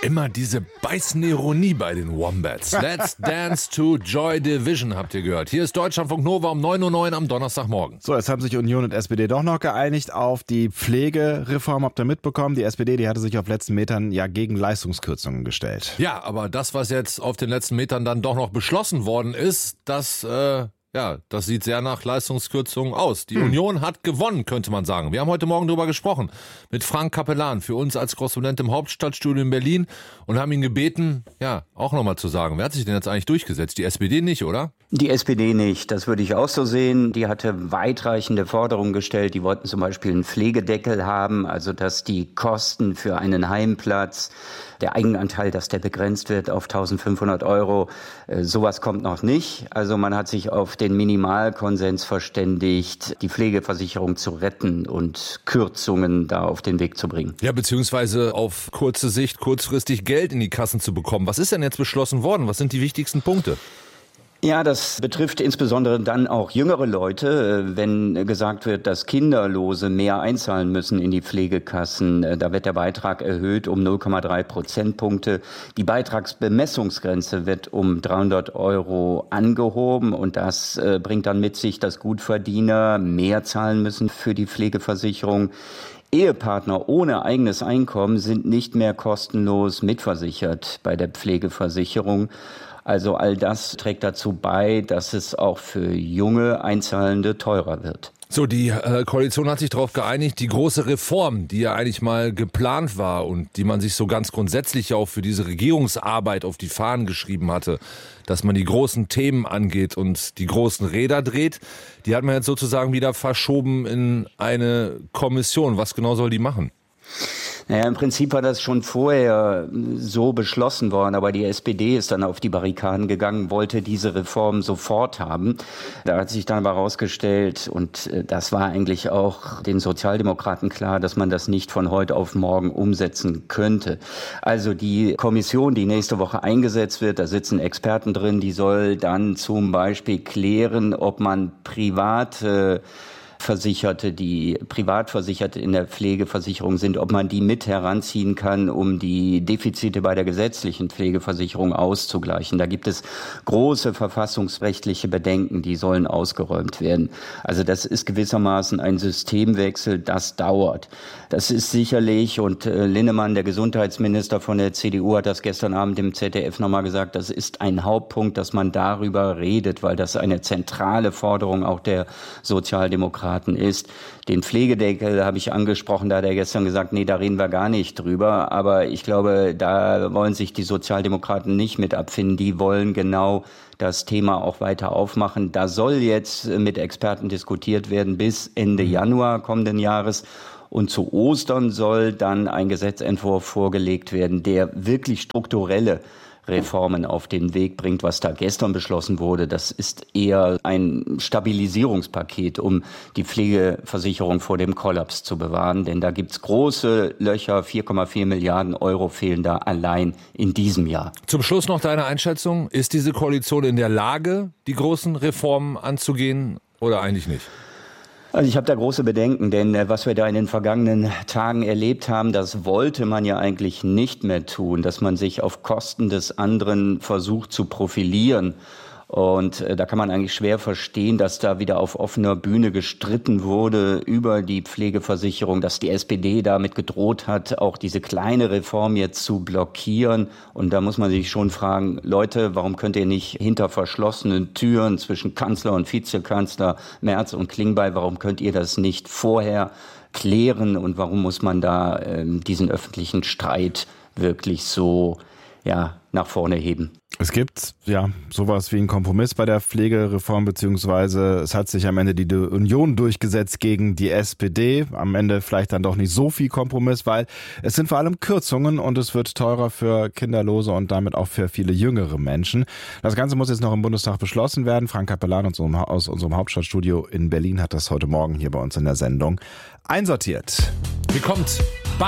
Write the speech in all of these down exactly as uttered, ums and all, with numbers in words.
Immer diese beißende Ironie bei den Wombats. Let's dance to Joy Division, habt ihr gehört. Hier ist Deutschlandfunk Nova um neun Uhr neun am Donnerstagmorgen. So, jetzt haben sich Union und S P D doch noch geeinigt auf die Pflegereform. Habt ihr mitbekommen? Die S P D, die hatte sich auf letzten Metern ja gegen Leistungskürzungen gestellt. Ja, aber das, was jetzt auf den letzten Metern dann doch noch beschlossen worden ist, das, äh, ja, das sieht sehr nach Leistungskürzungen aus. Die hm. Union hat gewonnen, könnte man sagen. Wir haben heute Morgen darüber gesprochen mit Frank Capellan, für uns als Korrespondent im Hauptstadtstudio in Berlin, und haben ihn gebeten, ja, auch nochmal zu sagen, wer hat sich denn jetzt eigentlich durchgesetzt? Die S P D nicht, oder? Die S P D nicht, das würde ich auch so sehen. Die hatte weitreichende Forderungen gestellt. Die wollten zum Beispiel einen Pflegedeckel haben, also dass die Kosten für einen Heimplatz, der Eigenanteil, dass der begrenzt wird auf eintausendfünfhundert Euro, äh, sowas kommt noch nicht. Also man hat sich auf den Minimalkonsens verständigt, die Pflegeversicherung zu retten und Kürzungen da auf den Weg zu bringen. Ja, beziehungsweise auf kurze Sicht kurzfristig Geld in die Kassen zu bekommen. Was ist denn jetzt beschlossen worden? Was sind die wichtigsten Punkte? Ja, das betrifft insbesondere dann auch jüngere Leute, wenn gesagt wird, dass Kinderlose mehr einzahlen müssen in die Pflegekassen. Da wird der Beitrag erhöht um null Komma drei Prozentpunkte. Die Beitragsbemessungsgrenze wird um dreihundert Euro angehoben und das bringt dann mit sich, dass Gutverdiener mehr zahlen müssen für die Pflegeversicherung. Ehepartner ohne eigenes Einkommen sind nicht mehr kostenlos mitversichert bei der Pflegeversicherung. Also all das trägt dazu bei, dass es auch für junge Einzahlende teurer wird. So, die äh, Koalition hat sich darauf geeinigt, die große Reform, die ja eigentlich mal geplant war und die man sich so ganz grundsätzlich auch für diese Regierungsarbeit auf die Fahnen geschrieben hatte, dass man die großen Themen angeht und die großen Räder dreht, die hat man jetzt sozusagen wieder verschoben in eine Kommission. Was genau soll die machen? Naja, im Prinzip war das schon vorher so beschlossen worden, aber die S P D ist dann auf die Barrikaden gegangen, wollte diese Reform sofort haben. Da hat sich dann aber herausgestellt, und das war eigentlich auch den Sozialdemokraten klar, dass man das nicht von heute auf morgen umsetzen könnte. Also die Kommission, die nächste Woche eingesetzt wird, da sitzen Experten drin, die soll dann zum Beispiel klären, ob man private Versicherte, die Privatversicherte in der Pflegeversicherung sind, ob man die mit heranziehen kann, um die Defizite bei der gesetzlichen Pflegeversicherung auszugleichen. Da gibt es große verfassungsrechtliche Bedenken, die sollen ausgeräumt werden. Also das ist gewissermaßen ein Systemwechsel, das dauert. Das ist sicherlich, und Linnemann, der Gesundheitsminister von der C D U, hat das gestern Abend im Z D F nochmal gesagt, das ist ein Hauptpunkt, dass man darüber redet, weil das eine zentrale Forderung auch der Sozialdemokraten ist. Den Pflegedeckel habe ich angesprochen, da hat er gestern gesagt, nee, da reden wir gar nicht drüber. Aber ich glaube, da wollen sich die Sozialdemokraten nicht mit abfinden. Die wollen genau das Thema auch weiter aufmachen. Da soll jetzt mit Experten diskutiert werden bis Ende Januar kommenden Jahres. Und zu Ostern soll dann ein Gesetzentwurf vorgelegt werden, der wirklich strukturelle Reformen auf den Weg bringt. Was da gestern beschlossen wurde, das ist eher ein Stabilisierungspaket, um die Pflegeversicherung vor dem Kollaps zu bewahren. Denn da gibt's große Löcher, vier Komma vier Milliarden Euro fehlen da allein in diesem Jahr. Zum Schluss noch deine Einschätzung. Ist diese Koalition in der Lage, die großen Reformen anzugehen, oder eigentlich nicht? Also ich habe da große Bedenken, denn äh, was wir da in den vergangenen Tagen erlebt haben, das wollte man ja eigentlich nicht mehr tun, dass man sich auf Kosten des anderen versucht zu profilieren. Und äh, da kann man eigentlich schwer verstehen, dass da wieder auf offener Bühne gestritten wurde über die Pflegeversicherung, dass die S P D damit gedroht hat, auch diese kleine Reform jetzt zu blockieren. Und da muss man sich schon fragen, Leute, warum könnt ihr nicht hinter verschlossenen Türen zwischen Kanzler und Vizekanzler Merz und Klingbeil, warum könnt ihr das nicht vorher klären und warum muss man da äh, diesen öffentlichen Streit wirklich so ja, nach vorne heben? Es gibt ja sowas wie einen Kompromiss bei der Pflegereform, beziehungsweise es hat sich am Ende die Union durchgesetzt gegen die S P D. Am Ende vielleicht dann doch nicht so viel Kompromiss, weil es sind vor allem Kürzungen und es wird teurer für Kinderlose und damit auch für viele jüngere Menschen. Das Ganze muss jetzt noch im Bundestag beschlossen werden. Frank Capellan aus unserem Hauptstadtstudio in Berlin hat das heute Morgen hier bei uns in der Sendung einsortiert. Hier kommt Back.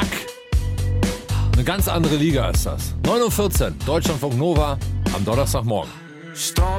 Eine ganz andere Liga ist das. neun Uhr vierzehn, Deutschlandfunk Nova am Donnerstagmorgen.